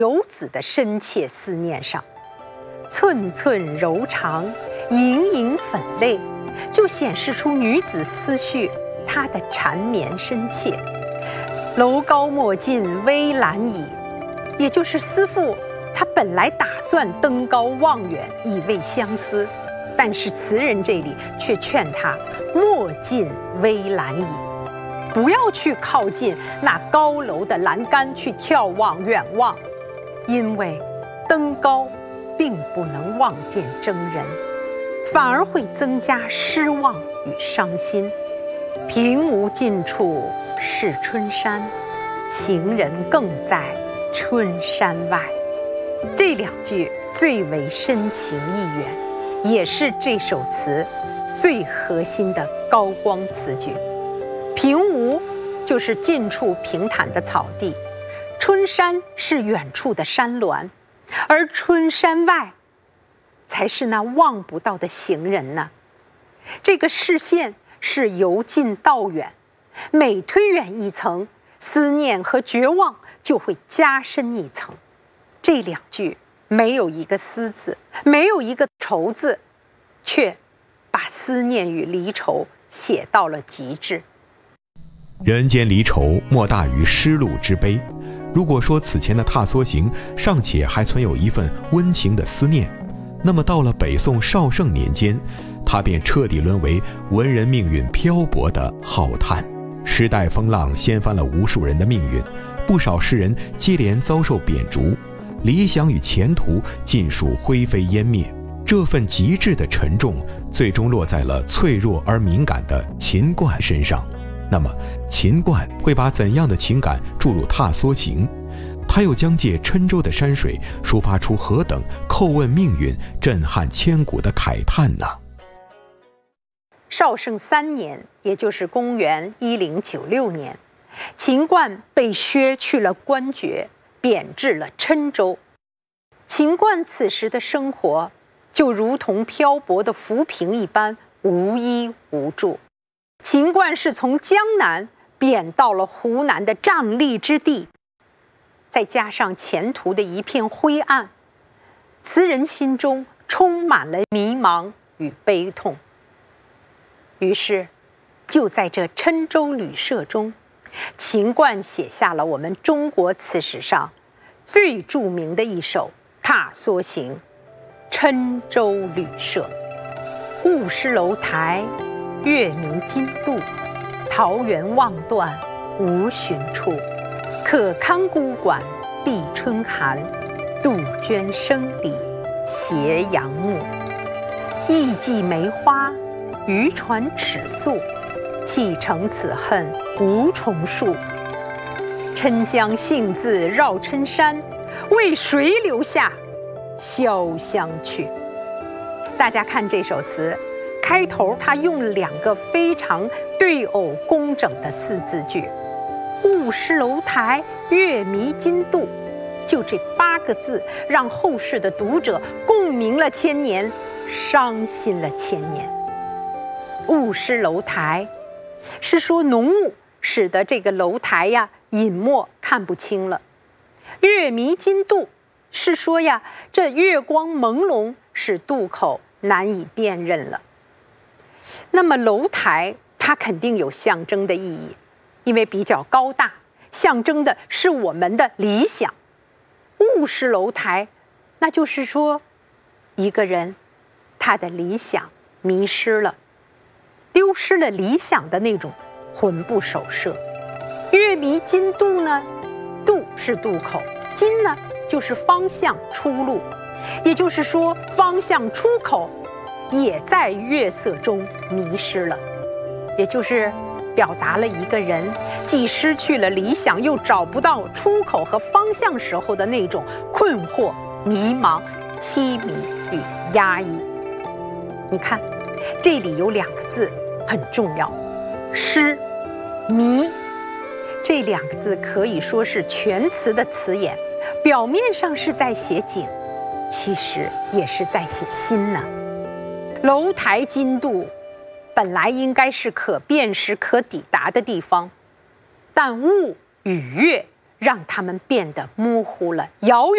游子的深切思念上。寸寸柔肠，盈盈粉泪，就显示出女子思绪她的缠绵深切。楼高莫近危难矣，也就是思妇她本来打算登高望远，以慰相思，但是词人这里却劝她莫近危栏矣，不要去靠近那高楼的栏杆去眺望远望，因为登高并不能望见真人，反而会增加失望与伤心。平无尽处是春山，行人更在春山外。这两句最为深情意远，也是这首词最核心的高光词句。平无就是近处平坦的草地，春山是远处的山峦，而春山外才是那望不到的行人呢。这个视线是由近到远，每推远一层，思念和绝望就会加深一层。这两句没有一个思字，没有一个愁字，却把思念与离愁写到了极致。 人间离愁莫大于失路之悲。如果说此前的踏梭行尚且还存有一份温情的思念，那么到了北宋绍圣年间，它便彻底沦为文人命运漂泊的浩叹。时代风浪掀翻了无数人的命运，不少诗人接连遭受贬逐，理想与前途尽数灰飞烟灭。这份极致的沉重，最终落在了脆弱而敏感的秦观身上。那么秦观会把怎样的情感注入踏梭行？他又将借郴州的山水抒发出何等叩问命运、震撼千古的慨叹呢？ 绍圣3年，也就是公元1096年，秦观被削去了官爵，贬至了郴州。秦观此时的生活就如同漂泊的浮萍一般，无依无助。秦观是从江南贬到了湖南的瘴疠之地，再加上前途的一片灰暗，词人心中充满了迷茫与悲痛。于是就在这郴州旅社中，秦观写下了我们中国词史上最著名的一首《踏梭行》。郴州旅社，雾失楼台，月迷津渡，桃源望断无寻处。可堪孤馆闭春寒，杜鹃声里斜阳暮。意寄梅花，渔船尺素，弃乘此恨无重数。郴江幸自绕郴山，为谁留下潇湘去？大家看这首词，开头他用了2个非常对偶工整的4字句，雾失楼台，月迷津渡，就这8个字，让后世的读者共鸣了千年，伤心了千年。雾失楼台是说浓雾使得这个楼台呀隐没，看不清了。月迷津渡是说呀，这月光朦胧，使渡口难以辨认了。那么楼台它肯定有象征的意义，因为比较高大，象征的是我们的理想。雾失楼台，那就是说一个人他的理想迷失了，丢失了理想的那种魂不守舍。月迷津渡呢，渡是渡口，津呢就是方向出路，也就是说方向出口也在月色中迷失了，也就是表达了一个人既失去了理想，又找不到出口和方向时候的那种困惑、迷茫、凄迷与压抑。你看，这里有2个字很重要，失、迷。这2个字可以说是全词的词眼，表面上是在写景，其实也是在写心呢。楼台津渡本来应该是可辨识、可抵达的地方，但雾与月让它们变得模糊了、遥远。